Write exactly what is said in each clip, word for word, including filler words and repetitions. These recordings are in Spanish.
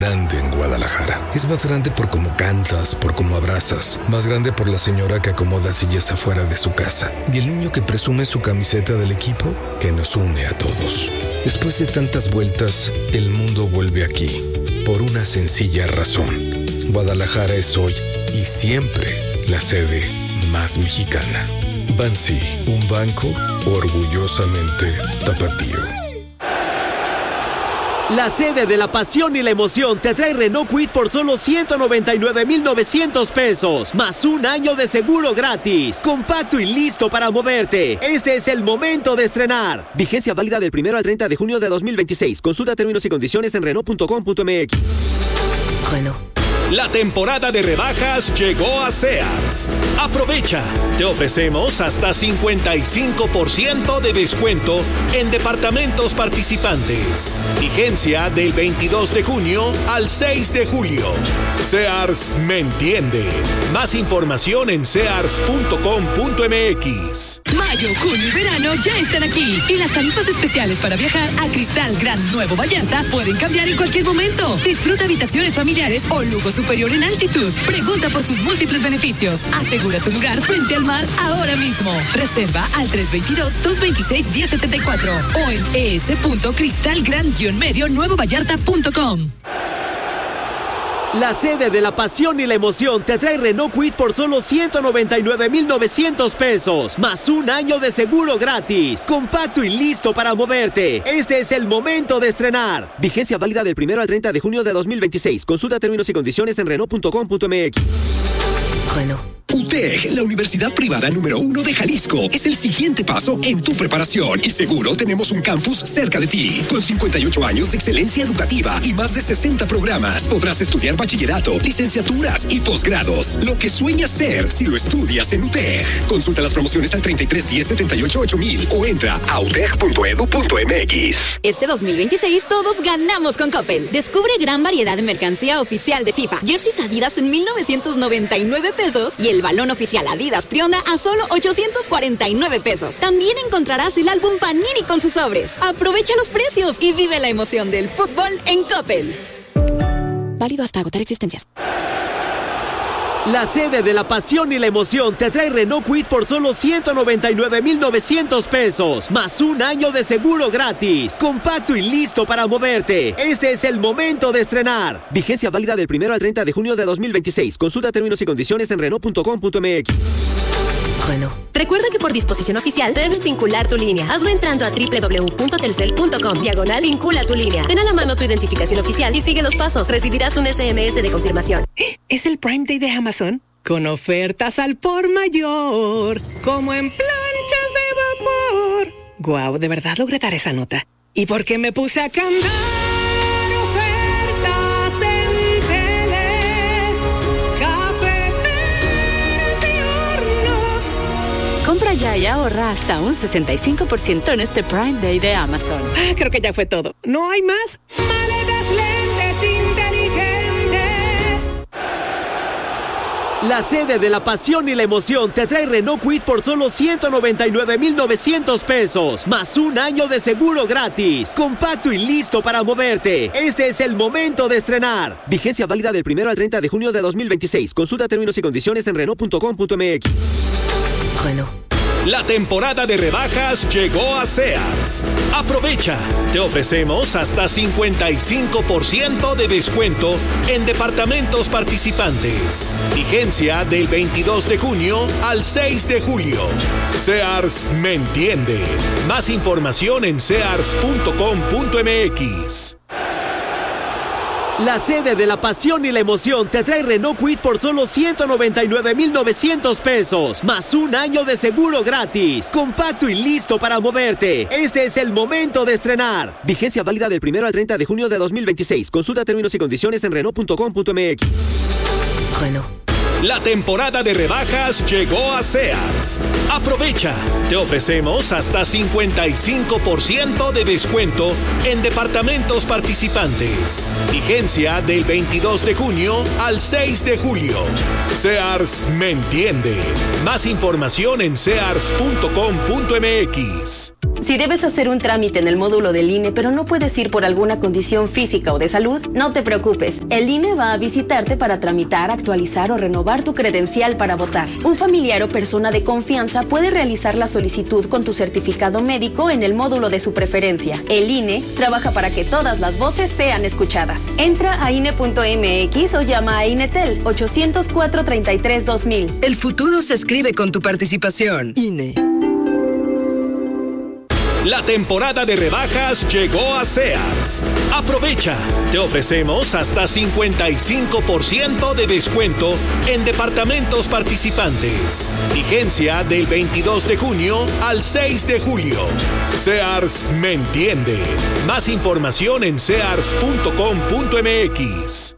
Grande en Guadalajara. Es más grande por cómo cantas, por cómo abrazas. Más grande por la señora que acomoda sillas afuera de su casa. Y el niño que presume su camiseta del equipo que nos une a todos. Después de tantas vueltas, el mundo vuelve aquí. Por una sencilla razón. Guadalajara es hoy y siempre la sede más mexicana. Bansi, un banco orgullosamente tapatío. La sede de la pasión y la emoción te trae Renault Kwid por solo ciento noventa y nueve mil novecientos pesos, más un año de seguro gratis. Compacto y listo para moverte. Este es el momento de estrenar. Vigencia válida del primero al treinta de junio de dos mil veintiséis. Consulta términos y condiciones en Renault punto com punto m x. Renault. La temporada de rebajas llegó a Sears. Aprovecha. Te ofrecemos hasta cincuenta y cinco por ciento de descuento en departamentos participantes. Vigencia del veintidós de junio al seis de julio. Sears me entiende. Más información en sears punto com punto m x. Mayo, junio y verano ya están aquí. Y las tarifas especiales para viajar a Cristal Gran Nuevo Vallarta pueden cambiar en cualquier momento. Disfruta habitaciones familiares o lujo superior en altitud. Pregunta por sus múltiples beneficios. Asegura tu lugar frente al mar ahora mismo. Reserva al tres dos dos, dos dos seis, uno cero siete cuatro o en e s punto cristal gran medio nuevo vallarta punto com. La sede de la pasión y la emoción te trae Renault Kwid por solo ciento noventa y nueve mil novecientos pesos, más un año de seguro gratis. Compacto y listo para moverte. Este es el momento de estrenar. Vigencia válida del primero al treinta de junio de dos mil veintiséis. Consulta términos y condiciones en Renault punto com punto m x. Renault. U T E G, la universidad privada número uno de Jalisco, es el siguiente paso en tu preparación y seguro tenemos un campus cerca de ti. Con cincuenta y ocho años de excelencia educativa y más de sesenta programas, podrás estudiar bachillerato, licenciaturas y posgrados. Lo que sueñas ser si lo estudias en U T E G. Consulta las promociones al treinta y tres diez setenta y ocho ocho mil o entra a u t e g punto e d u punto m x. Este dos mil veintiséis todos ganamos con Coppel. Descubre gran variedad de mercancía oficial de FIFA. Jerseys Adidas en mil novecientos noventa y nueve pesos y el balón oficial Adidas Trionda a solo ochocientos cuarenta y nueve pesos. También encontrarás el álbum Panini con sus sobres. Aprovecha los precios y vive la emoción del fútbol en Coppel. Válido hasta agotar existencias. La sede de la pasión y la emoción te trae Renault Kwid por solo ciento noventa y nueve mil novecientos pesos, más un año de seguro gratis. Compacto y listo para moverte. Este es el momento de estrenar. Vigencia válida del primero al treinta de junio de dos mil veintiséis. Consulta términos y condiciones en Renault punto com punto m x. Renault. Recuerda que por disposición oficial debes vincular tu línea. Hazlo entrando a doble u doble u doble u punto telcel punto com. Diagonal vincula tu línea. Ten a la mano tu identificación oficial y sigue los pasos. Recibirás un ese eme ese de confirmación. ¿Es el Prime Day de Amazon? Con ofertas al por mayor, como en planchas de vapor. Guau, de verdad logré dar esa nota. ¿Y por qué me puse a cantar? Compra ya y ahorra hasta un sesenta y cinco por ciento en este Prime Day de Amazon. Ah, creo que ya fue todo. ¿No hay más? Maletas, lentes inteligentes. La sede de la pasión y la emoción te trae Renault Kwid por solo ciento noventa y nueve mil novecientos pesos, más un año de seguro gratis. Compacto y listo para moverte. Este es el momento de estrenar. Vigencia válida del primero al treinta de junio de dos mil veintiséis. Consulta términos y condiciones en Renault punto com punto m x. Renault. La temporada de rebajas llegó a Sears. Aprovecha. Te ofrecemos hasta cincuenta y cinco por ciento de descuento en departamentos participantes. Vigencia del veintidós de junio al seis de julio. Sears me entiende. Más información en sears punto com punto m x. La sede de la pasión y la emoción te trae Renault Kwid por solo ciento noventa y nueve mil novecientos pesos, más un año de seguro gratis. Compacto y listo para moverte. Este es el momento de estrenar. Vigencia válida del primero al treinta de junio de dos mil veintiséis. Consulta términos y condiciones en Renault punto com punto m x. Renault. La temporada de rebajas llegó a Sears. Aprovecha. Te ofrecemos hasta cincuenta y cinco por ciento de descuento en departamentos participantes. Vigencia del veintidós de junio al seis de julio. Sears me entiende. Más información en sears punto com punto m x. Si debes hacer un trámite en el módulo del I N E, pero no puedes ir por alguna condición física o de salud, no te preocupes. El I N E va a visitarte para tramitar, actualizar o renovar tu credencial para votar. Un familiar o persona de confianza puede realizar la solicitud con tu certificado médico en el módulo de su preferencia. El I N E trabaja para que todas las voces sean escuchadas. Entra a I N E punto M X o llama a INETEL ochocientos cuatro treinta y tres dos mil. El futuro se escribe con tu participación. I N E. La temporada de rebajas llegó a Sears. Aprovecha. Te ofrecemos hasta cincuenta y cinco por ciento de descuento en departamentos participantes. Vigencia del veintidós de junio al seis de julio. Sears me entiende. Más información en sears punto com punto m x.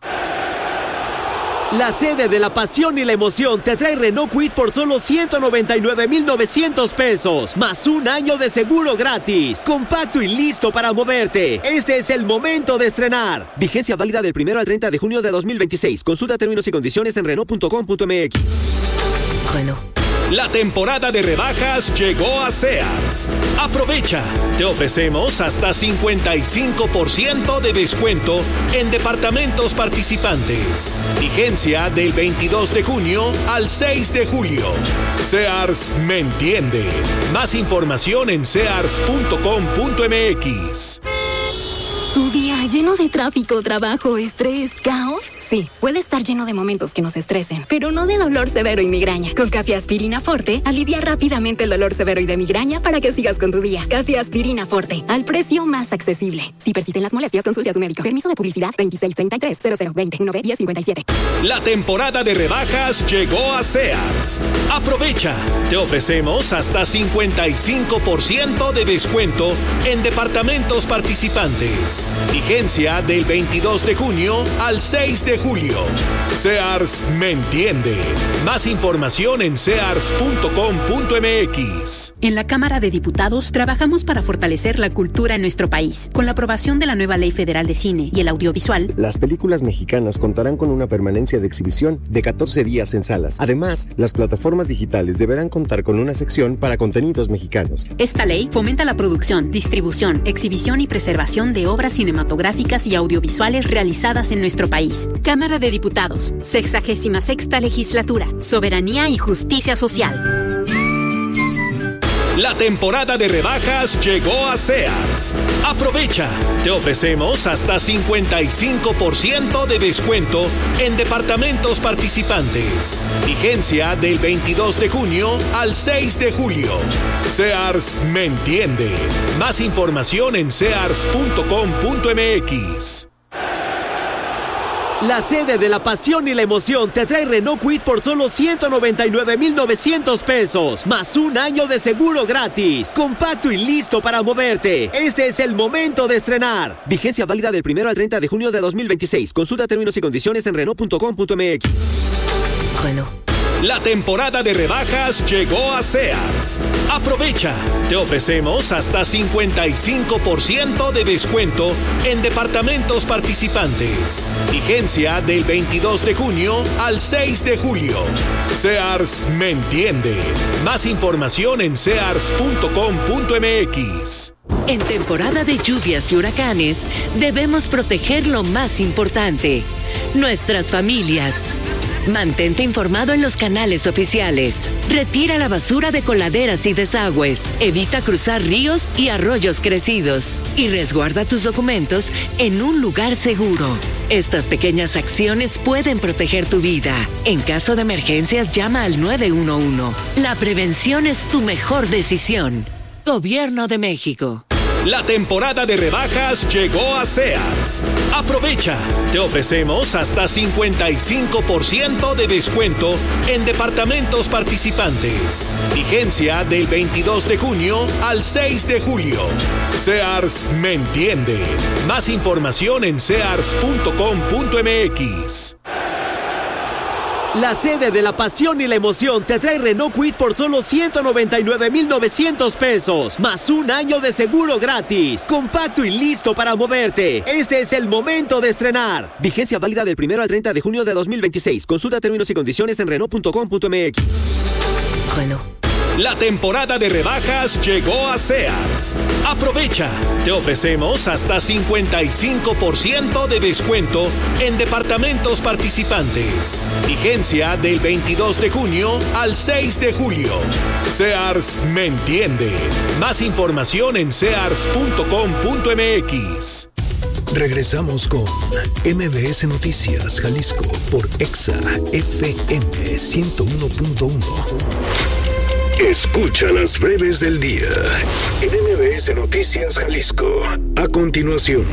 La sede de la pasión y la emoción te trae Renault Kwid por solo ciento noventa y nueve mil novecientos pesos, más un año de seguro gratis. Compacto y listo para moverte. Este es el momento de estrenar. Vigencia válida del primero al treinta de junio de dos mil veintiséis. Consulta términos y condiciones en renault punto com punto m x. Renault. La temporada de rebajas llegó a Sears. Aprovecha. Te ofrecemos hasta cincuenta y cinco por ciento de descuento en departamentos participantes. Vigencia del veintidós de junio al seis de julio. Sears me entiende. Más información en sears punto com punto m x. ¿Tu día lleno de tráfico, trabajo, estrés, caos? Sí, puede estar lleno de momentos que nos estresen, pero no de dolor severo y migraña. Con Café Aspirina Forte, alivia rápidamente el dolor severo y de migraña para que sigas con tu día. Café Aspirina Forte, al precio más accesible. Si persisten las molestias, consulte a su médico. Permiso de publicidad veintiséis treinta y tres cero cero veinte uno B diez cincuenta y siete. La temporada de rebajas llegó a Sears. Aprovecha. Te ofrecemos hasta cincuenta y cinco por ciento de descuento en departamentos participantes. Vigencia del veintidós de junio al seis de julio. Sears me entiende. Más información en sears punto com punto m x. En la Cámara de Diputados trabajamos para fortalecer la cultura en nuestro país. Con la aprobación de la nueva Ley Federal de Cine y el Audiovisual, las películas mexicanas contarán con una permanencia de exhibición de catorce días en salas. Además, las plataformas digitales deberán contar con una sección para contenidos mexicanos. Esta ley fomenta la producción, distribución, exhibición y preservación de obras cinematográficas y audiovisuales realizadas en nuestro país. Cámara de Diputados, sexagésima sexta legislatura, soberanía y justicia social. La temporada de rebajas llegó a Sears. Aprovecha. Te ofrecemos hasta cincuenta y cinco por ciento de descuento en departamentos participantes. Vigencia del veintidós de junio al seis de julio. Sears me entiende. Más información en sears punto com punto m x. La sede de la pasión y la emoción te trae Renault Kwid por solo ciento noventa y nueve mil novecientos pesos, más un año de seguro gratis. Compacto y listo para moverte. Este es el momento de estrenar. Vigencia válida del primero al treinta de junio de dos mil veintiséis. Consulta términos y condiciones en renault punto com punto m x. Renault. La temporada de rebajas llegó a Sears. Aprovecha. Te ofrecemos hasta cincuenta y cinco por ciento de descuento en departamentos participantes. Vigencia del veintidós de junio al seis de julio. Sears me entiende. Más información en sears punto com punto m x. En temporada de lluvias y huracanes, debemos proteger lo más importante, nuestras familias. Mantente informado en los canales oficiales. Retira la basura de coladeras y desagües. Evita cruzar ríos y arroyos crecidos. Y resguarda tus documentos en un lugar seguro. Estas pequeñas acciones pueden proteger tu vida. En caso de emergencias, llama al nueve uno uno. La prevención es tu mejor decisión. Gobierno de México. La temporada de rebajas llegó a Sears. Aprovecha. Te ofrecemos hasta cincuenta y cinco por ciento de descuento en departamentos participantes. Vigencia del veintidós de junio al seis de julio. Sears me entiende. Más información en sears punto com punto m x. La sede de la pasión y la emoción te trae Renault Kwid por solo ciento noventa y nueve mil novecientos pesos, más un año de seguro gratis. Compacto y listo para moverte. Este es el momento de estrenar. Vigencia válida del primero al treinta de junio de dos mil veintiséis. Consulta términos y condiciones en renault punto com punto m x. Renault. La temporada de rebajas llegó a Sears. Aprovecha. Te ofrecemos hasta cincuenta y cinco por ciento de descuento en departamentos participantes. Vigencia del veintidós de junio al seis de julio. Sears me entiende. Más información en sears punto com punto m x. Regresamos con M B S Noticias Jalisco por Exa F M ciento uno punto uno. Escucha las breves del día en M B S Noticias Jalisco. A continuación.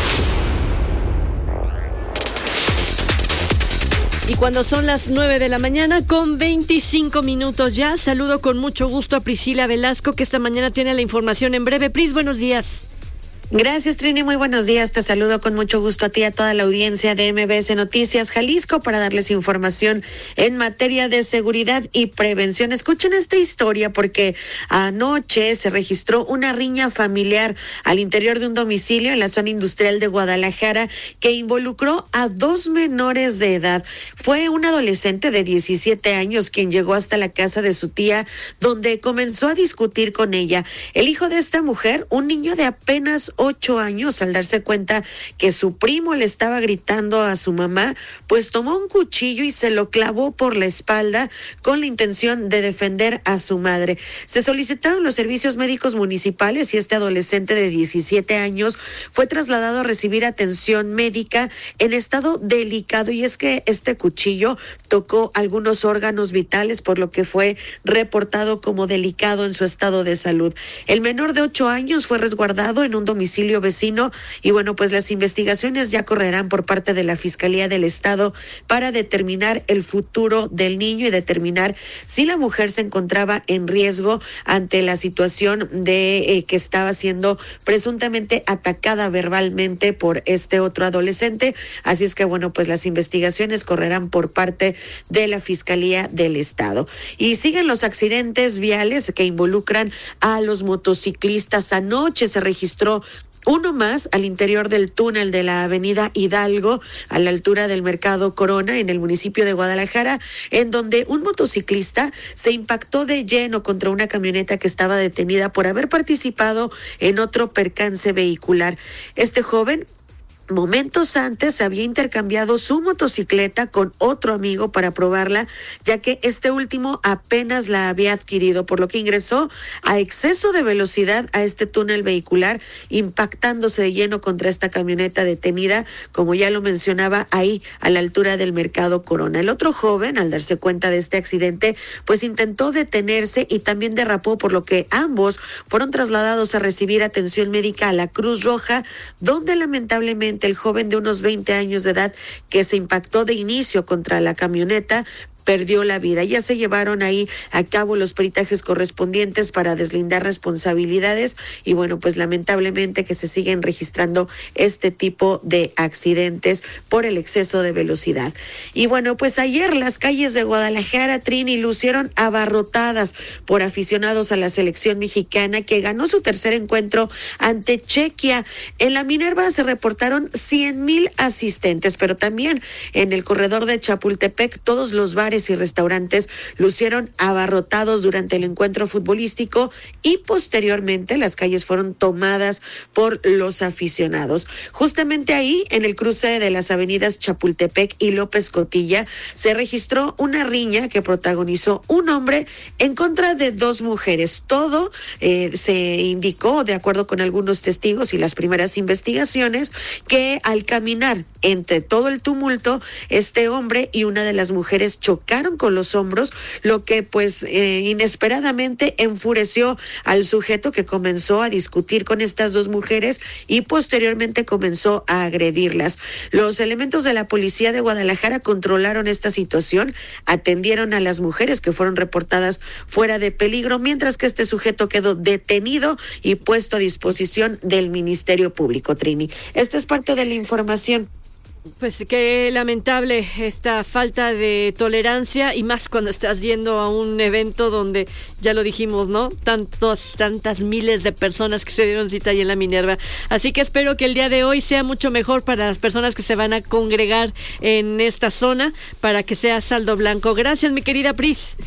Y cuando son las nueve de la mañana con veinticinco minutos ya, saludo con mucho gusto a Priscila Velasco, que esta mañana tiene la información en breve. Pris, buenos días. Gracias, Trini, muy buenos días. Te saludo con mucho gusto a ti y a toda la audiencia de M B S Noticias Jalisco para darles información en materia de seguridad y prevención. Escuchen esta historia porque anoche se registró una riña familiar al interior de un domicilio en la zona industrial de Guadalajara que involucró a dos menores de edad. Fue un adolescente de diecisiete años quien llegó hasta la casa de su tía, donde comenzó a discutir con ella. El hijo de esta mujer, un niño de apenas ocho años, al darse cuenta que su primo le estaba gritando a su mamá, pues tomó un cuchillo y se lo clavó por la espalda con la intención de defender a su madre. Se solicitaron los servicios médicos municipales y este adolescente de diecisiete años fue trasladado a recibir atención médica en estado delicado, y es que este cuchillo tocó algunos órganos vitales, por lo que fue reportado como delicado en su estado de salud. El menor de ocho años fue resguardado en un domicilio vecino y bueno, pues las investigaciones ya correrán por parte de la Fiscalía del Estado para determinar el futuro del niño y determinar si la mujer se encontraba en riesgo ante la situación de eh, que estaba siendo presuntamente atacada verbalmente por este otro adolescente. Así es que bueno, pues las investigaciones correrán por parte de la Fiscalía del Estado. Y siguen los accidentes viales que involucran a los motociclistas. Anoche se registró uno más al interior del túnel de la avenida Hidalgo, a la altura del Mercado Corona, en el municipio de Guadalajara, en donde un motociclista se impactó de lleno contra una camioneta que estaba detenida por haber participado en otro percance vehicular. Este joven momentos antes había intercambiado su motocicleta con otro amigo para probarla, ya que este último apenas la había adquirido, por lo que ingresó a exceso de velocidad a este túnel vehicular, impactándose de lleno contra esta camioneta detenida, como ya lo mencionaba, ahí a la altura del Mercado Corona. El otro joven, al darse cuenta de este accidente, pues intentó detenerse y también derrapó, por lo que ambos fueron trasladados a recibir atención médica a la Cruz Roja, donde lamentablemente el joven de unos veinte años de edad que se impactó de inicio contra la camioneta perdió la vida. Ya se llevaron ahí a cabo los peritajes correspondientes para deslindar responsabilidades y bueno, pues lamentablemente que se siguen registrando este tipo de accidentes por el exceso de velocidad. Y bueno, pues ayer las calles de Guadalajara, Trini, lucieron abarrotadas por aficionados a la selección mexicana que ganó su tercer encuentro ante Chequia. En la Minerva se reportaron cien mil asistentes, pero también en el corredor de Chapultepec todos los bares y restaurantes lucieron abarrotados durante el encuentro futbolístico y posteriormente las calles fueron tomadas por los aficionados. Justamente ahí, en el cruce de las avenidas Chapultepec y López Cotilla, se registró una riña que protagonizó un hombre en contra de dos mujeres. Todo eh, se indicó, de acuerdo con algunos testigos y las primeras investigaciones, que al caminar entre todo el tumulto, este hombre y una de las mujeres chocaron con los hombros, lo que pues eh, inesperadamente enfureció al sujeto, que comenzó a discutir con estas dos mujeres y posteriormente comenzó a agredirlas. Los elementos de la policía de Guadalajara controlaron esta situación, atendieron a las mujeres que fueron reportadas fuera de peligro, mientras que este sujeto quedó detenido y puesto a disposición del Ministerio Público, Trini. Esta es parte de la información. Pues qué lamentable esta falta de tolerancia, y más cuando estás yendo a un evento donde, ya lo dijimos, ¿no? Tantos, tantas miles de personas que se dieron cita ahí en la Minerva. Así que espero que el día de hoy sea mucho mejor para las personas que se van a congregar en esta zona, para que sea saldo blanco. Gracias, mi querida Pris.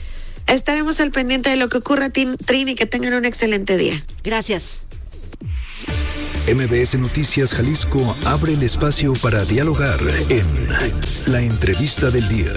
Estaremos al pendiente de lo que ocurra, Trini, que tengan un excelente día. Gracias. M B S Noticias Jalisco abre el espacio para dialogar en la entrevista del día.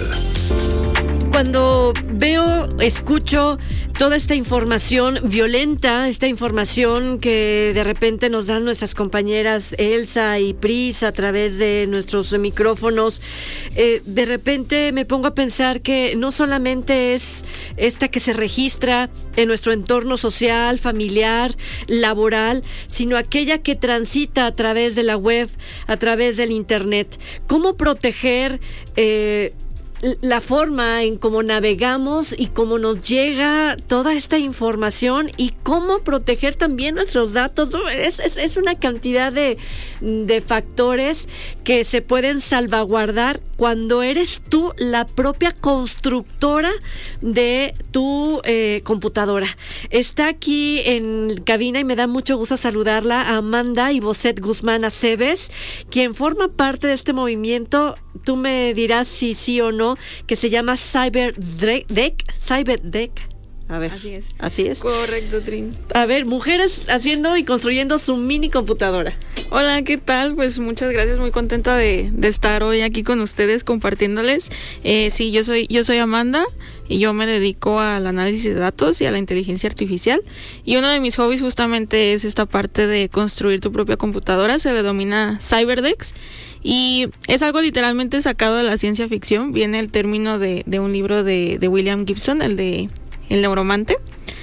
Cuando veo, escucho toda esta información violenta, esta información que de repente nos dan nuestras compañeras Elsa y Pris a través de nuestros micrófonos, eh, de repente me pongo a pensar que no solamente es esta que se registra en nuestro entorno social, familiar, laboral, sino aquella que transita a través de la web, a través del internet. ¿Cómo proteger eh, la forma en cómo navegamos y cómo nos llega toda esta información y cómo proteger también nuestros datos? Es, es, es una cantidad de, de factores que se pueden salvaguardar cuando eres tú la propia constructora de tu eh, computadora. Está aquí en cabina y me da mucho gusto saludarla a Amanda Iboset Guzmán Aceves, quien forma parte de este movimiento. Tú me dirás si sí o no, que se llama CyberDeck. CyberDeck. A ver. Así es. Así es. Correcto, Trin. A ver, mujeres haciendo y construyendo su mini computadora. Hola, ¿qué tal? Pues muchas gracias, muy contenta de, de estar hoy aquí con ustedes compartiéndoles. Eh, sí, yo soy, yo soy Amanda y yo me dedico al análisis de datos y a la inteligencia artificial. Y uno de mis hobbies justamente es esta parte de construir tu propia computadora, se denomina CyberDecks. Y es algo literalmente sacado de la ciencia ficción, viene el término de, de un libro de, de William Gibson, el de El Neuromante.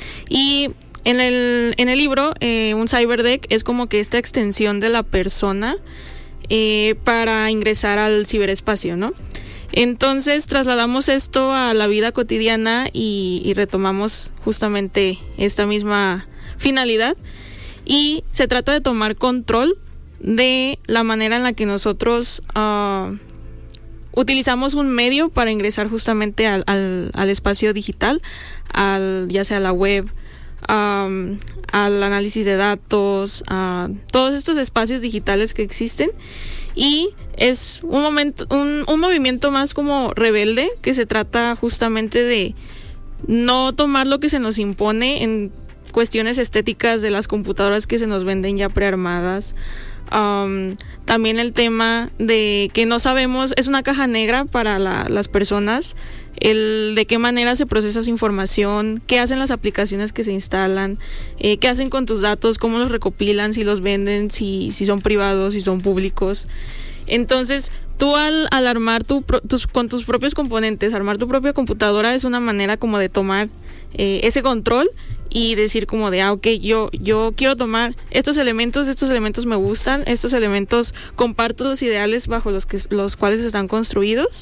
Y en el, en el libro, eh, un CyberDeck es como que esta extensión de la persona eh, para ingresar al ciberespacio, ¿no? Entonces trasladamos esto a la vida cotidiana y, y retomamos justamente esta misma finalidad. Y se trata de tomar control de la manera en la que nosotros uh, utilizamos un medio para ingresar justamente al, al, al espacio digital, al, ya sea la web, um, al análisis de datos, a todos estos espacios digitales que existen. Y es un momento, un, un movimiento más como rebelde, que se trata justamente de no tomar lo que se nos impone en cuestiones estéticas de las computadoras que se nos venden ya prearmadas. Um, también el tema de que no sabemos, es una caja negra para la, las personas, el de qué manera se procesa su información, qué hacen las aplicaciones que se instalan, eh, qué hacen con tus datos, cómo los recopilan, si los venden, si, si son privados, si son públicos. Entonces tú al, al armar tu, tus, con tus propios componentes, armar tu propia computadora es una manera como de tomar eh, ese control y decir como de, ah, ok, yo, yo quiero tomar estos elementos, estos elementos me gustan, estos elementos comparto los ideales bajo los, que, los cuales están construidos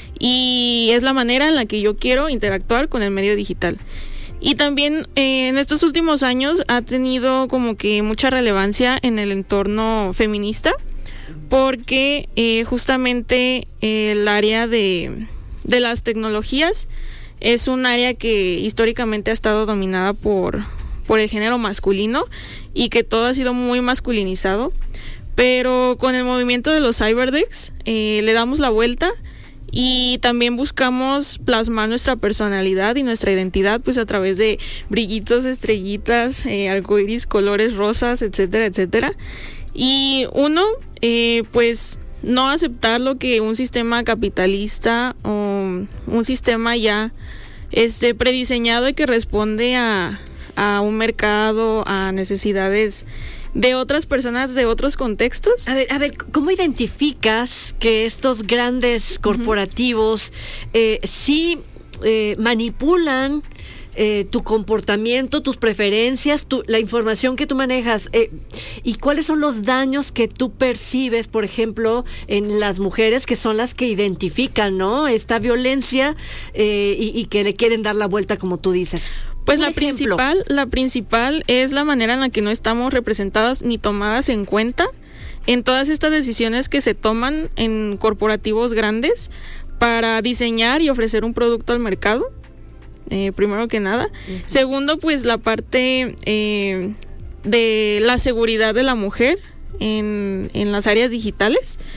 y es la manera en la que yo quiero interactuar con el medio digital. Y también eh, en estos últimos años ha tenido como que mucha relevancia en el entorno feminista porque eh, justamente eh, el área de, de las tecnologías es un área que históricamente ha estado dominada por, por el género masculino y que todo ha sido muy masculinizado, pero con el movimiento de los CyberDecks eh, le damos la vuelta y también buscamos plasmar nuestra personalidad y nuestra identidad pues a través de brillitos, estrellitas, eh, arcoíris, colores rosas, etcétera, etcétera. Y uno, eh, pues no aceptar lo que un sistema capitalista o un sistema ya este prediseñado y que responde a, a un mercado, a necesidades de otras personas de otros contextos. A ver, a ver, ¿cómo identificas que estos grandes corporativos uh-huh. eh, sí eh, manipulan Eh, tu comportamiento, tus preferencias, tu, la información que tú manejas eh, y cuáles son los daños que tú percibes, por ejemplo, en las mujeres que son las que identifican, ¿no? Esta violencia eh, y, y que le quieren dar la vuelta, como tú dices. Pues la principal, la principal es la manera en la que no estamos representadas ni tomadas en cuenta en todas estas decisiones que se toman en corporativos grandes para diseñar y ofrecer un producto al mercado. Eh, primero que nada. Uh-huh. Segundo, pues la parte eh, de la seguridad de la mujer en, en las áreas digitales,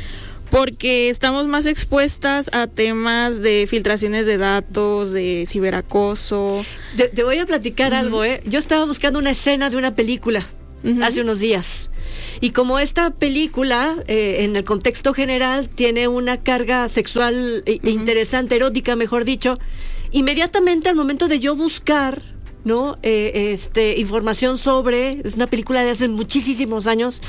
porque estamos más expuestas a temas de filtraciones de datos, de ciberacoso. Te, te voy a platicar uh-huh. algo, ¿eh? Yo estaba buscando una escena de una película uh-huh. hace unos días. Y como esta película, eh, en el contexto general, tiene una carga sexual uh-huh. interesante, erótica, mejor dicho, inmediatamente al momento de yo buscar, ¿no? Eh, este, información sobre, es una película de hace muchísimos años,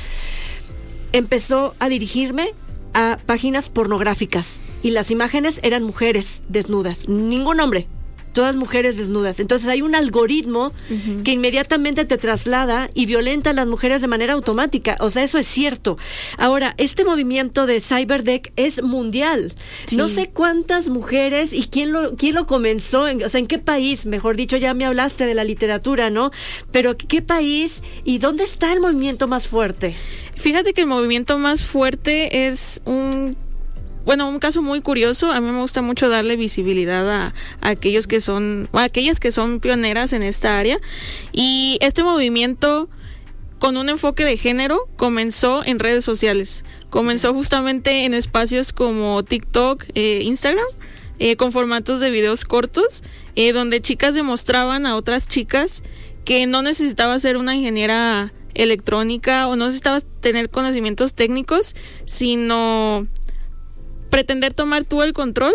empezó a dirigirme a páginas pornográficas y las imágenes eran mujeres desnudas, ningún hombre, todas mujeres desnudas. Entonces hay un algoritmo uh-huh. que inmediatamente te traslada y violenta a las mujeres de manera automática. O sea, eso es cierto. Ahora, este movimiento de Cyberdeck es mundial. Sí. No sé cuántas mujeres y quién lo quién lo comenzó, en, o sea, en qué país, mejor dicho, ya me hablaste de la literatura, ¿no? Pero ¿qué país y dónde está el movimiento más fuerte? Fíjate que el movimiento más fuerte es un Bueno, un caso muy curioso. A mí me gusta mucho darle visibilidad a, a aquellos que son, a aquellas que son pioneras en esta área. Y este movimiento, con un enfoque de género, comenzó en redes sociales. Comenzó justamente en espacios como TikTok, eh, Instagram, eh, con formatos de videos cortos, eh, donde chicas demostraban a otras chicas que no necesitaba ser una ingeniera electrónica o no necesitabas tener conocimientos técnicos, sino pretender tomar tú el control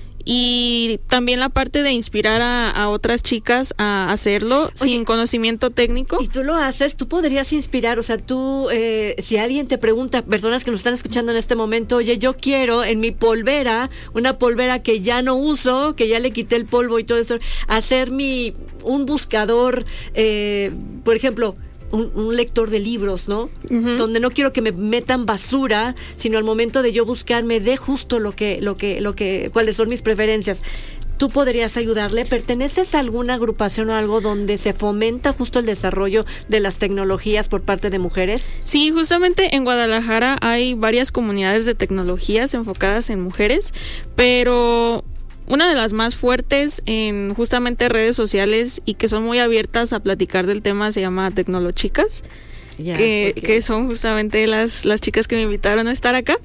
y también la parte de inspirar a, a otras chicas a hacerlo. Oye, sin conocimiento técnico. Y tú lo haces, tú podrías inspirar, o sea, tú, eh, si alguien te pregunta, personas que nos están escuchando en este momento, oye, yo quiero en mi polvera, una polvera que ya no uso, que ya le quité el polvo y todo eso, hacer mi, un buscador, eh, por ejemplo, Un, un lector de libros, ¿no? Uh-huh. Donde no quiero que me metan basura, sino al momento de yo buscar me dé justo lo que, lo que, lo que, cuáles son mis preferencias. ¿Tú podrías ayudarle? ¿Perteneces a alguna agrupación o algo donde se fomenta justo el desarrollo de las tecnologías por parte de mujeres? Sí, justamente en Guadalajara hay varias comunidades de tecnologías enfocadas en mujeres, pero una de las más fuertes en justamente redes sociales y que son muy abiertas a platicar del tema se llama Tecnolochicas, yeah, que, okay. que son justamente las, las chicas que me invitaron a estar acá.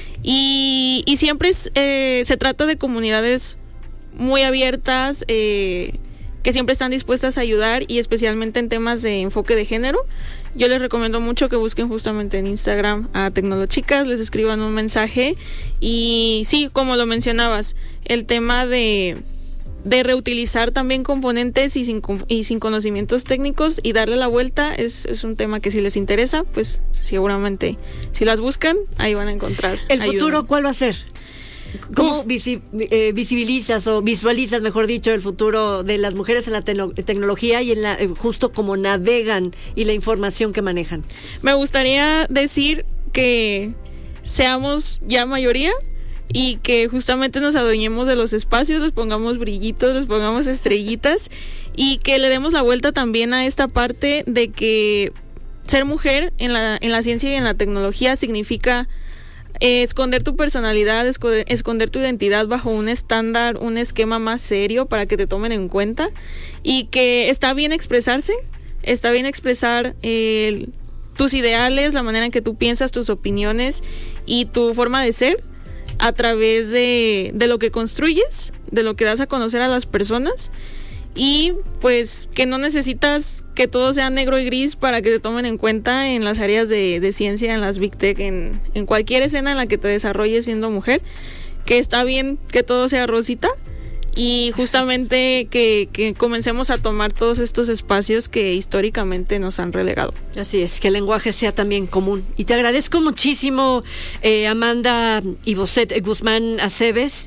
Y, y siempre es, eh, se trata de comunidades muy abiertas, eh, que siempre están dispuestas a ayudar y especialmente en temas de enfoque de género. Yo les recomiendo mucho que busquen justamente en Instagram a Tecnolochicas, les escriban un mensaje y sí, como lo mencionabas, el tema de, de reutilizar también componentes y sin, y sin conocimientos técnicos y darle la vuelta es, es un tema que si les interesa, pues seguramente si las buscan, ahí van a encontrar ¿El ayuda. Futuro cuál va a ser? ¿Cómo visi- eh, visibilizas o visualizas, mejor dicho, el futuro de las mujeres en la te- tecnología y en la, eh, justo como navegan y la información que manejan? Me gustaría decir que seamos ya mayoría y que justamente nos adueñemos de los espacios, les pongamos brillitos, les pongamos estrellitas y que le demos la vuelta también a esta parte de que ser mujer en la, en la ciencia y en la tecnología significa Eh, esconder tu personalidad, esconder, esconder tu identidad bajo un estándar, un esquema más serio para que te tomen en cuenta y que está bien expresarse, está bien expresar eh, tus ideales, la manera en que tú piensas, tus opiniones y tu forma de ser a través de, de lo que construyes, de lo que das a conocer a las personas y pues que no necesitas que todo sea negro y gris para que te tomen en cuenta en las áreas de, de ciencia, en las Big Tech, en, en cualquier escena en la que te desarrolles siendo mujer, que está bien que todo sea rosita y justamente que, que comencemos a tomar todos estos espacios que históricamente nos han relegado. Así es, que el lenguaje sea también común. Y te agradezco muchísimo, eh, Amanda Ivoset Guzmán Aceves.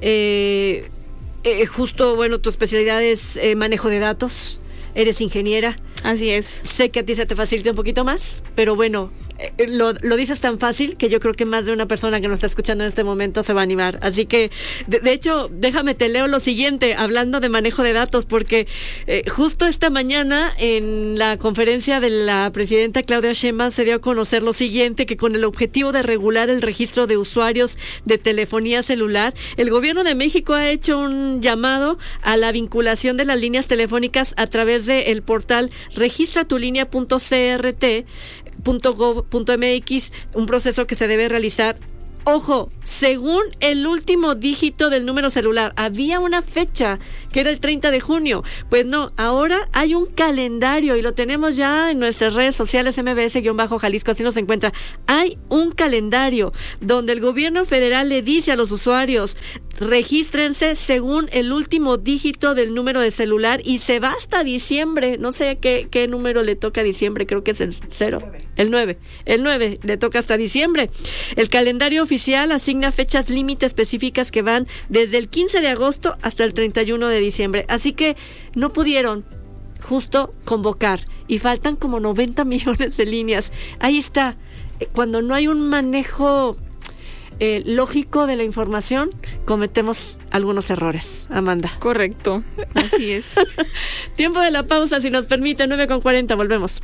Eh, Eh, justo, bueno, tu especialidad es eh, manejo de datos, eres ingeniera. Así es. Sé que a ti se te facilita un poquito más, pero bueno, eh, lo, lo dices tan fácil que yo creo que más de una persona que nos está escuchando en este momento se va a animar. Así que, de, de hecho, déjame te leo lo siguiente, hablando de manejo de datos, porque eh, justo esta mañana en la conferencia de la presidenta Claudia Sheinbaum se dio a conocer lo siguiente, que con el objetivo de regular el registro de usuarios de telefonía celular, el gobierno de México ha hecho un llamado a la vinculación de las líneas telefónicas a través del portal registratulínea punto c r t punto gov punto m x, un proceso que se debe realizar Ojo, según el último dígito del número celular. Había una fecha que era el treinta de junio. Pues no, ahora hay un calendario y lo tenemos ya en nuestras redes sociales, M B S-Jalisco, así nos encuentra. Hay un calendario donde el gobierno federal le dice a los usuarios: regístrense según el último dígito del número de celular y se va hasta diciembre. No sé qué, qué número le toca a diciembre, creo que es el cero, el nueve. El nueve le toca hasta diciembre. El calendario oficial asigna fechas límite específicas que van desde el quince de agosto hasta el treinta y uno de diciembre. Así que no pudieron justo convocar y faltan como noventa millones de líneas. Ahí está. Cuando no hay un manejo Eh, lógico de la información, cometemos algunos errores, Amanda. Correcto, así es. Tiempo de la pausa, si nos permite, nueve con cuarenta, volvemos.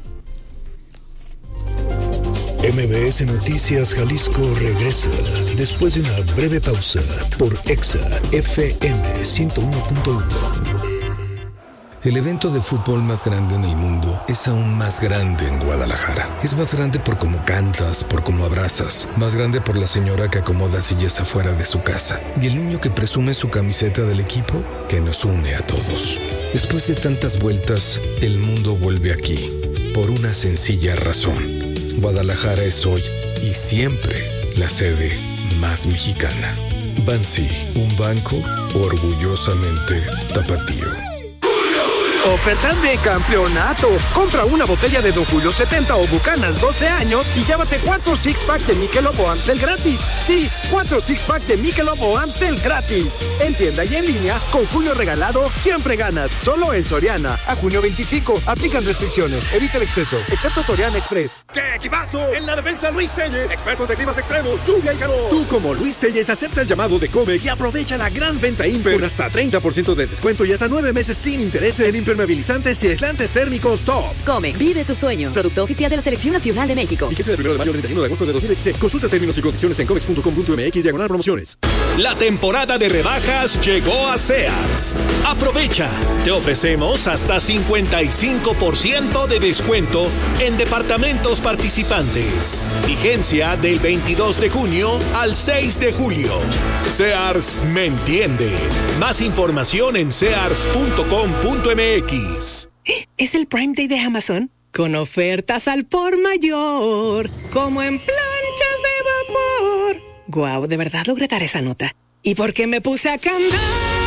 M B S Noticias Jalisco regresa después de una breve pausa por Exa F M ciento uno punto uno. El evento de fútbol más grande en el mundo es aún más grande en Guadalajara. Es más grande por cómo cantas, por cómo abrazas. Más grande por la señora que acomoda sillas afuera de su casa. Y el niño que presume su camiseta del equipo que nos une a todos. Después de tantas vueltas, el mundo vuelve aquí. Por una sencilla razón. Guadalajara es hoy y siempre la sede más mexicana. Bansi, un banco orgullosamente tapatío. Ofertas de campeonato. Compra una botella de Don Julio setenta o Bucanas doce años y llévate cuatro six-pack de Michelob o Amstel gratis. Sí, cuatro six-pack de Michelob o Amstel gratis. En tienda y en línea, con Julio regalado, siempre ganas. Solo en Soriana. A junio veinticinco. Aplican restricciones. Evita el exceso. Excepto Soriana Express. ¡Qué equipazo! En la defensa, Luis Telles. Expertos de climas extremos, lluvia y calor. Tú, como Luis Telles, acepta el llamado de Comex y aprovecha la gran venta Imper con hasta treinta por ciento de descuento y hasta nueve meses sin intereses en impermeabilizantes y aislantes térmicos Top. Comex, vive tus sueños. Producto oficial de la Selección Nacional de México. Fíjese del primero de mayo al treinta y uno de agosto de dos mil veintiséis. Consulta términos y condiciones en comex punto com punto m x diagonal promociones. La temporada de rebajas llegó a Sears. Aprovecha. Te ofrecemos hasta cincuenta y cinco por ciento de descuento en departamentos participantes. Vigencia del veintidós de junio al seis de julio. Sears me entiende. Más información en sears punto com punto m x. ¿Es el Prime Day de Amazon? Con ofertas al por mayor, como en planchas de vapor. Guau, de verdad logré dar esa nota. ¿Y por qué me puse a cantar?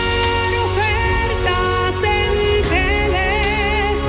Ofertas en teles,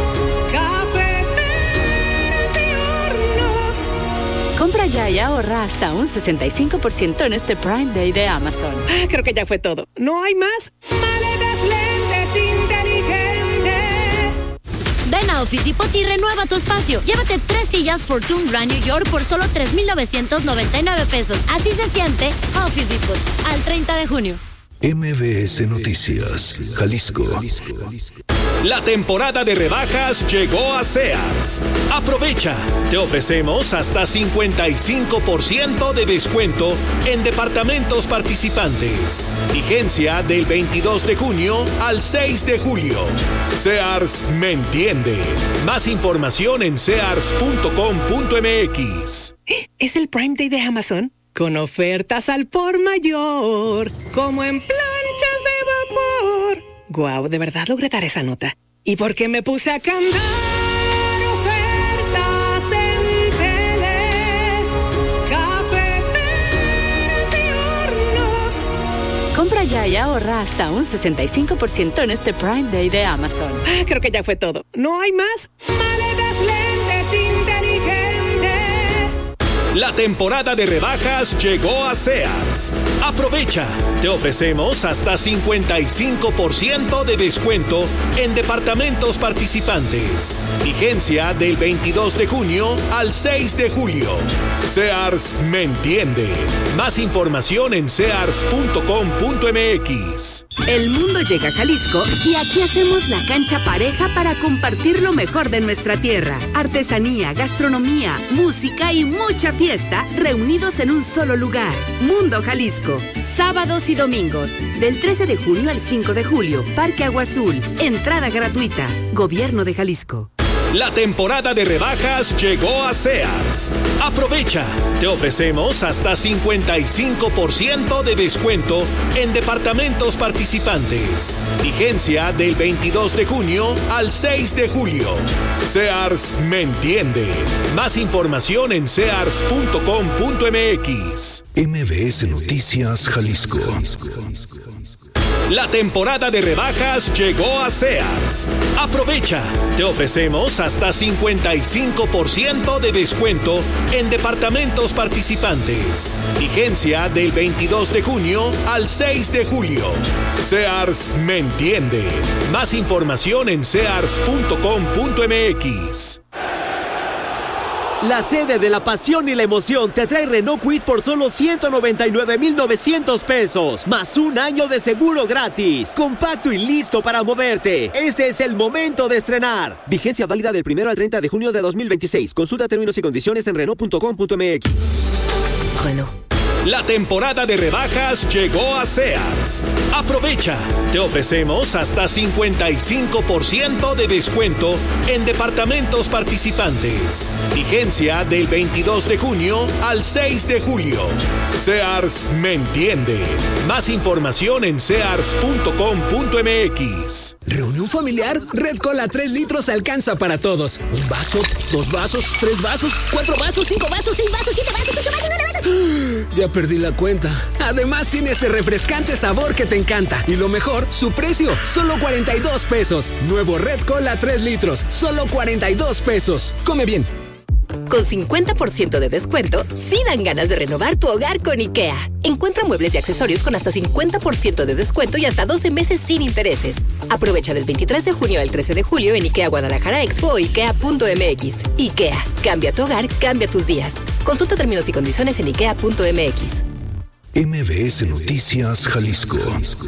cafeteras y hornos. Compra ya y ahorra hasta un sesenta y cinco por ciento en este Prime Day de Amazon. Ah, creo que ya fue todo. ¿No hay más? Maletas, lentes inteligentes. Ven a Office Depot y renueva tu espacio. Llévate tres sillas Fortune Grand New York por solo tres mil novecientos noventa y nueve pesos. Así se siente Office Depot. Al treinta de junio. M B S Noticias Jalisco. La temporada de rebajas llegó a Sears. Aprovecha. Te ofrecemos hasta cincuenta y cinco por ciento de descuento en departamentos participantes. Vigencia del veintidós de junio al seis de julio. Sears me entiende. Más información en sears punto com punto m x. ¿Es el Prime Day de Amazon? Con ofertas al por mayor, como en planchas de vapor. Guau, de verdad logré dar esa nota. ¿Y por qué me puse a cantar? Ofertas en teles, cafeteras y hornos. Compra ya y ahorra hasta un sesenta y cinco por ciento en este Prime Day de Amazon. Ah, creo que ya fue todo. ¿No hay más? Maletas, lentes inteligentes. La temporada de rebajas llegó a Sears. Aprovecha. Te ofrecemos hasta cincuenta y cinco por ciento de descuento en departamentos participantes. Vigencia del veintidós de junio al seis de julio. Sears me entiende. Más información en sears punto com punto m x. El mundo llega a Jalisco y aquí hacemos la cancha pareja para compartir lo mejor de nuestra tierra. Artesanía, gastronomía, música y mucha fiesta reunidos en un solo lugar. Mundo Jalisco. Sábados y domingos, del trece de junio al cinco de julio. Parque Agua Azul. Entrada gratuita. Gobierno de Jalisco. La temporada de rebajas llegó a Sears. Aprovecha, te ofrecemos hasta cincuenta y cinco por ciento de descuento en departamentos participantes. Vigencia del veintidós de junio al seis de julio. Sears me entiende. Más información en sears punto com punto m x. M B S Noticias Jalisco. La temporada de rebajas llegó a Sears. Aprovecha, te ofrecemos hasta cincuenta y cinco por ciento de descuento en departamentos participantes. Vigencia del veintidós de junio al seis de julio. Sears me entiende. Más información en sears punto com punto m x. La sede de la pasión y la emoción te trae Renault Kwid por solo ciento noventa y nueve mil novecientos pesos, más un año de seguro gratis. Compacto y listo para moverte. Este es el momento de estrenar. Vigencia válida del primero al treinta de junio de dos mil veintiséis. Consulta términos y condiciones en renault punto com punto m x. Renault. La temporada de rebajas llegó a Sears. Aprovecha, te ofrecemos hasta cincuenta y cinco por ciento de descuento en departamentos participantes. Vigencia del veintidós de junio al seis de julio. Sears me entiende. Más información en sears punto com punto m x. ¿Reunión familiar? Red Cola tres litros alcanza para todos. ¿Un vaso? ¿Dos vasos? ¿Tres vasos? ¿Cuatro vasos? ¿Cinco vasos? ¿Seis vasos? ¿Siete vasos? ¿Ocho vasos? ¿Nueve vasos? Ya perdí la cuenta. Además tiene ese refrescante sabor que te encanta. Y lo mejor, su precio, solo cuarenta y dos pesos. Nuevo Red Cola tres litros, solo cuarenta y dos pesos. Come bien. Con cincuenta por ciento de descuento, sí dan ganas de renovar tu hogar con IKEA. Encuentra muebles y accesorios con hasta cincuenta por ciento de descuento y hasta doce meses sin intereses. Aprovecha del veintitrés de junio al trece de julio en IKEA Guadalajara Expo o ikea punto m x. IKEA, cambia tu hogar, cambia tus días. Consulta términos y condiciones en ikea punto m x. M B S Noticias Jalisco.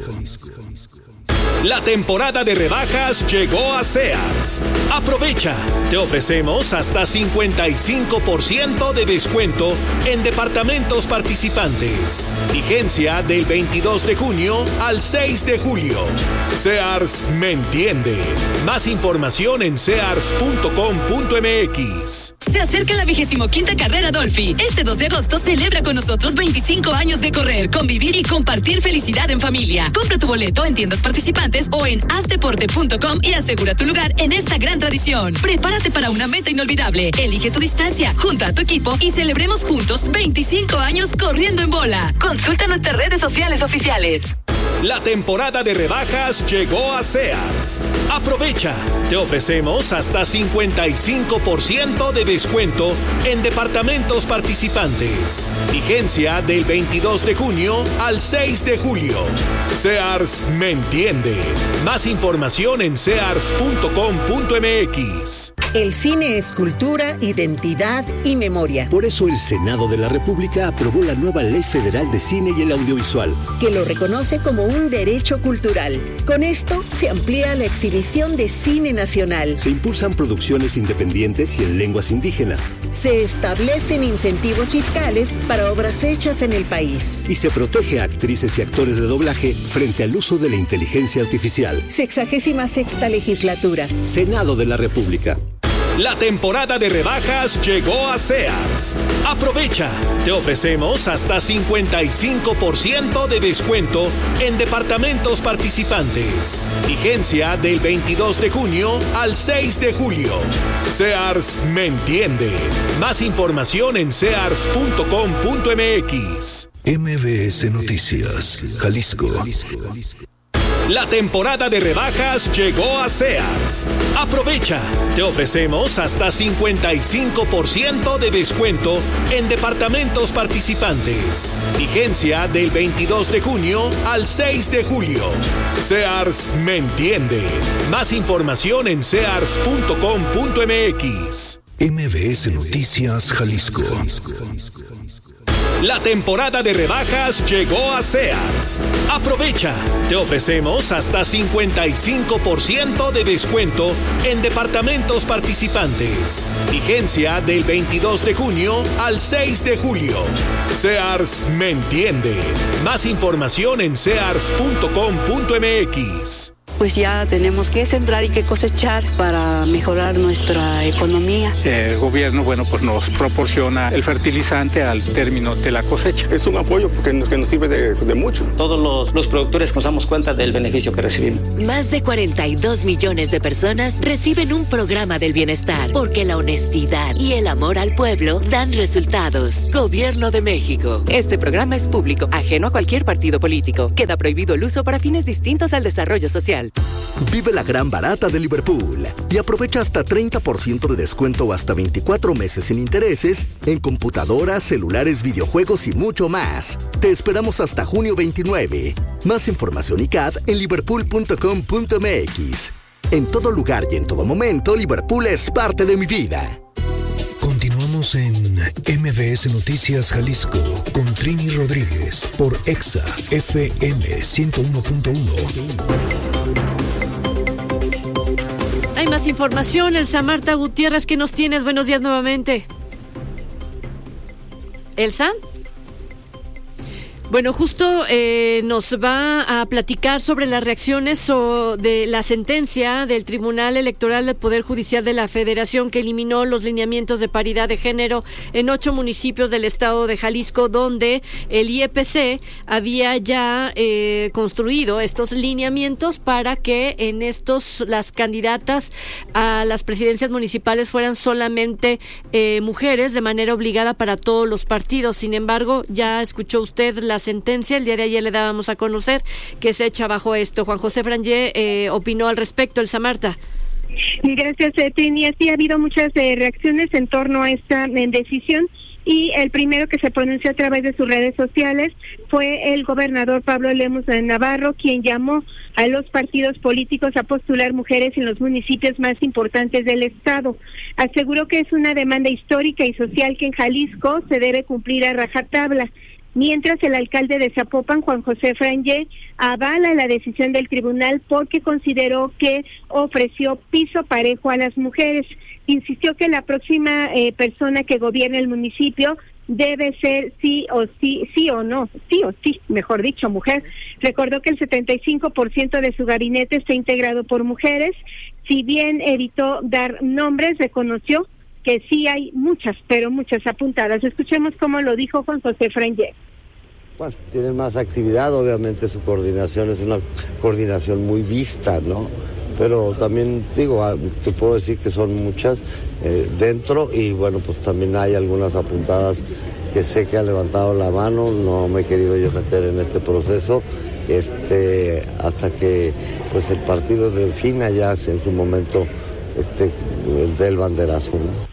La temporada de rebajas llegó a Sears. Aprovecha, te ofrecemos hasta cincuenta y cinco por ciento de descuento en departamentos participantes. Vigencia del veintidós de junio al seis de julio. Sears me entiende. Más información en sears punto com punto m x. Se acerca la vigésimo quinta carrera Dolphy. Este dos de agosto celebra con nosotros veinticinco años de correr, convivir y compartir felicidad en familia. Compra tu boleto en tiendas participantes o en haz deporte punto com y asegura tu lugar en esta gran tradición. Prepárate para una meta inolvidable. Elige tu distancia, junta a tu equipo y celebremos juntos veinticinco años corriendo en bola. Consulta nuestras redes sociales oficiales. La temporada de rebajas llegó a Sears. Aprovecha, te ofrecemos hasta cincuenta y cinco por ciento de descuento en departamentos participantes. Vigencia del veintidós de junio al seis de julio. Sears me entiende. Más información en sears punto com punto m x. El cine es cultura, identidad y memoria. Por eso el Senado de la República aprobó la nueva Ley Federal de Cine y el Audiovisual, que lo reconoce como un derecho cultural. Con esto se amplía la exhibición de cine nacional. Se impulsan producciones independientes y en lenguas indígenas. Se establecen incentivos fiscales para obras hechas en el país. Y se protege a actrices y actores de doblaje frente al uso de la inteligencia artificial. Sexagésima sexta legislatura. Senado de la República. La temporada de rebajas llegó a Sears. Aprovecha, te ofrecemos hasta cincuenta y cinco por ciento de descuento en departamentos participantes. Vigencia del veintidós de junio al seis de julio. Sears me entiende. Más información en sears punto com punto m x. M B S Noticias Jalisco. La temporada de rebajas llegó a Sears. Aprovecha, te ofrecemos hasta cincuenta y cinco por ciento de descuento en departamentos participantes. Vigencia del veintidós de junio al seis de julio. Sears me entiende. Más información en sears punto com punto m x. M B S Noticias Jalisco. La temporada de rebajas llegó a Sears. Aprovecha, te ofrecemos hasta cincuenta y cinco por ciento de descuento en departamentos participantes. Vigencia del veintidós de junio al seis de julio. Sears me entiende. Más información en sears punto com punto m x. pues ya tenemos que sembrar y que cosechar para mejorar nuestra economía. El gobierno, bueno, pues nos proporciona el fertilizante al término de la cosecha. Es un apoyo porque nos, que nos sirve de, de mucho. Todos los, los productores nos damos cuenta del beneficio que recibimos. Más de cuarenta y dos millones de personas reciben un programa del bienestar, porque la honestidad y el amor al pueblo dan resultados. Gobierno de México. Este programa es público, ajeno a cualquier partido político. Queda prohibido el uso para fines distintos al desarrollo social. Vive la gran barata de Liverpool y aprovecha hasta treinta por ciento de descuento o hasta veinticuatro meses sin intereses en computadoras, celulares, videojuegos y mucho más. Te esperamos hasta junio veintinueve. Más información y C A D en liverpool punto com punto m x. En todo lugar y en todo momento, Liverpool es parte de mi vida. Continuamos en M V S Noticias Jalisco con Trini Rodríguez por Exa F M ciento uno punto uno. Hay más información. Elsa Marta Gutiérrez, ¿qué nos tienes? Buenos días nuevamente. ¿Elsa? Bueno, justo eh, nos va a platicar sobre las reacciones o de la sentencia del Tribunal Electoral del Poder Judicial de la Federación, que eliminó los lineamientos de paridad de género en ocho municipios del estado de Jalisco, donde el I E P C había ya eh, construido estos lineamientos para que en estos las candidatas a las presidencias municipales fueran solamente eh, mujeres de manera obligada para todos los partidos. Sin embargo, ya escuchó usted la sentencia, el día de ayer le dábamos a conocer que se echa bajo esto. Juan José Frangé eh, opinó al respecto. Elsa Marta. Gracias, eh, Trini. Sí, ha habido muchas eh, reacciones en torno a esta eh, decisión, y el primero que se pronunció a través de sus redes sociales fue el gobernador Pablo Lemus Navarro, quien llamó a los partidos políticos a postular mujeres en los municipios más importantes del estado. Aseguró que es una demanda histórica y social que en Jalisco se debe cumplir a rajatabla. Mientras el alcalde de Zapopan, Juan José Frangé, avala la decisión del tribunal porque consideró que ofreció piso parejo a las mujeres. Insistió que la próxima eh, persona que gobierne el municipio debe ser sí o sí, sí o no, sí o sí, mejor dicho, mujer. Recordó que el setenta y cinco por ciento de su gabinete está integrado por mujeres. Si bien evitó dar nombres, reconoció que sí hay muchas, pero muchas apuntadas. Escuchemos cómo lo dijo Juan José Frangé. Bueno, tienen más actividad, obviamente su coordinación es una coordinación muy vista, ¿no? Pero también, digo, te puedo decir que son muchas eh, dentro, y bueno, pues también hay algunas apuntadas que sé que han levantado la mano. No me he querido yo meter en este proceso este hasta que pues el partido defina ya en su momento este el del banderazo, ¿no?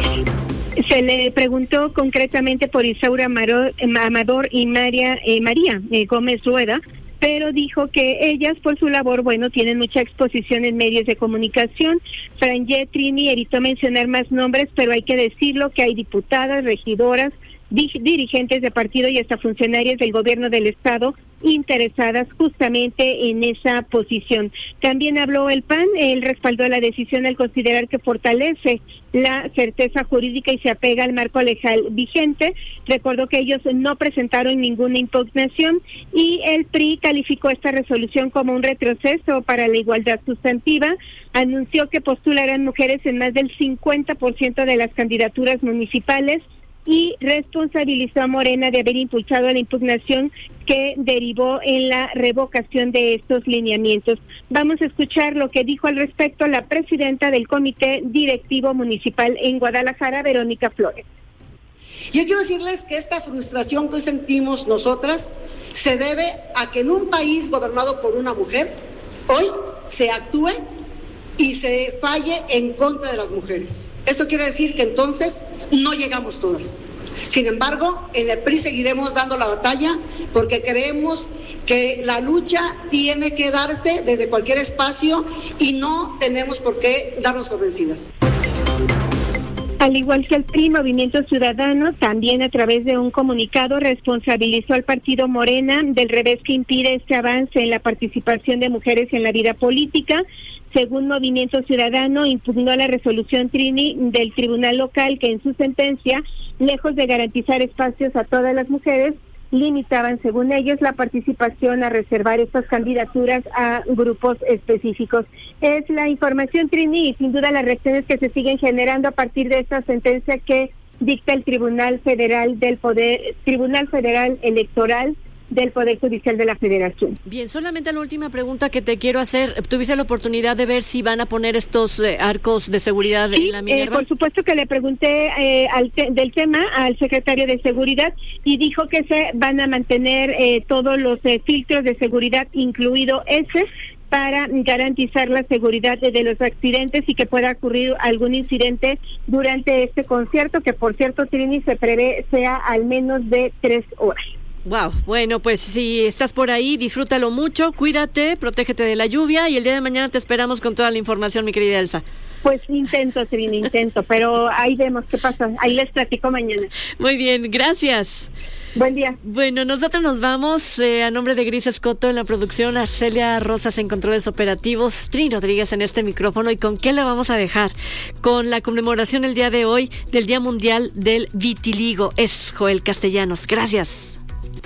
Se le preguntó concretamente por Isaura Amador y María, eh, María eh, Gómez Rueda, pero dijo que ellas, por su labor, bueno, tienen mucha exposición en medios de comunicación. Frangé, Trini, evitó mencionar más nombres, pero hay que decirlo que hay diputadas, regidoras, dirigentes de partido y hasta funcionarios del gobierno del estado interesadas justamente en esa posición. También habló el P A N, él respaldó la decisión al considerar que fortalece la certeza jurídica y se apega al marco legal vigente. Recordó que ellos no presentaron ninguna impugnación, y el P R I calificó esta resolución como un retroceso para la igualdad sustantiva. Anunció que postularán mujeres en más del cincuenta por ciento de las candidaturas municipales, y responsabilizó a Morena de haber impulsado la impugnación que derivó en la revocación de estos lineamientos. Vamos a escuchar lo que dijo al respecto la presidenta del Comité Directivo Municipal en Guadalajara, Verónica Flores. Yo quiero decirles que esta frustración que hoy sentimos nosotras se debe a que en un país gobernado por una mujer, hoy se actúe y se falle en contra de las mujeres. Eso quiere decir que entonces no llegamos todas. Sin embargo, en el P R I seguiremos dando la batalla porque creemos que la lucha tiene que darse desde cualquier espacio y no tenemos por qué darnos por vencidas. Al igual que el P R I, Movimiento Ciudadano también a través de un comunicado responsabilizó al partido Morena del revés que impide este avance en la participación de mujeres en la vida política. Según Movimiento Ciudadano, impugnó la resolución Trini del Tribunal Local que en su sentencia, lejos de garantizar espacios a todas las mujeres, limitaban, según ellos, la participación a reservar estas candidaturas a grupos específicos. Es la información, Trini, y sin duda las reacciones que se siguen generando a partir de esta sentencia que dicta el Tribunal Federal del Poder, Tribunal Federal Electoral del Poder Judicial de la Federación. Bien, solamente la última pregunta que te quiero hacer. ¿Tuviste la oportunidad de ver si van a poner estos eh, arcos de seguridad sí, en la Minerva? Eh, por supuesto que le pregunté eh, al te- del tema al secretario de Seguridad y dijo que se van a mantener eh, todos los eh, filtros de seguridad, incluido ese, para garantizar la seguridad de, de los accidentes y que pueda ocurrir algún incidente durante este concierto, que por cierto, Trini, se prevé sea al menos de tres horas. Wow, bueno, pues si estás por ahí, disfrútalo mucho, cuídate, protégete de la lluvia y el día de mañana te esperamos con toda la información, mi querida Elsa. Pues intento, Trini, intento, pero ahí vemos qué pasa, ahí les platico mañana. Muy bien, gracias. Buen día. Bueno, nosotros nos vamos eh, a nombre de Gris Escoto en la producción, Arcelia Rosas en controles operativos, Trini Rodríguez en este micrófono. ¿Y con qué le vamos a dejar? Con la conmemoración el día de hoy del Día Mundial del Vitiligo. Es Joel Castellanos. Gracias.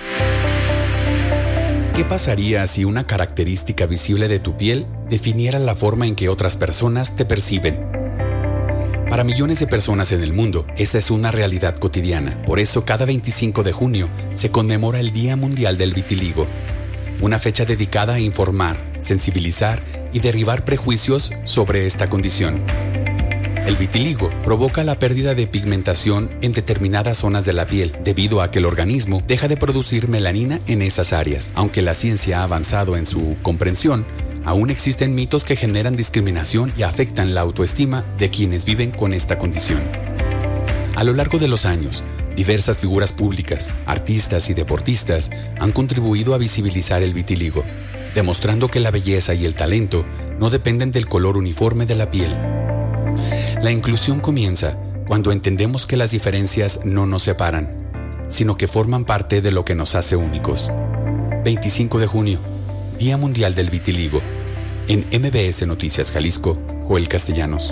¿Qué pasaría si una característica visible de tu piel definiera la forma en que otras personas te perciben? Para millones de personas en el mundo, esa es una realidad cotidiana. Por eso, cada veinticinco de junio se conmemora el Día Mundial del Vitiligo, una fecha dedicada a informar, sensibilizar y derribar prejuicios sobre esta condición. El vitiligo provoca la pérdida de pigmentación en determinadas zonas de la piel, debido a que el organismo deja de producir melanina en esas áreas. Aunque la ciencia ha avanzado en su comprensión, aún existen mitos que generan discriminación y afectan la autoestima de quienes viven con esta condición. A lo largo de los años, diversas figuras públicas, artistas y deportistas han contribuido a visibilizar el vitiligo, demostrando que la belleza y el talento no dependen del color uniforme de la piel. La inclusión comienza cuando entendemos que las diferencias no nos separan, sino que forman parte de lo que nos hace únicos. veinticinco de junio, Día Mundial del Vitiligo. En M B S Noticias Jalisco, Joel Castellanos.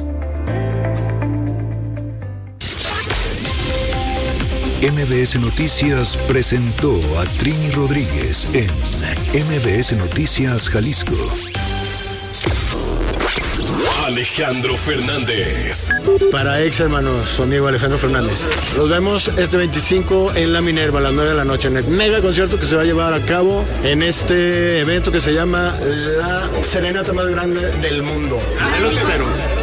M B S Noticias presentó a Trini Rodríguez en M B S Noticias Jalisco. Alejandro Fernández. Para ex hermanos, su amigo Alejandro Fernández. Los vemos este veinticinco en la Minerva a las nueve de la noche, en el mega concierto que se va a llevar a cabo en este evento que se llama la serenata más grande del mundo. Los espero.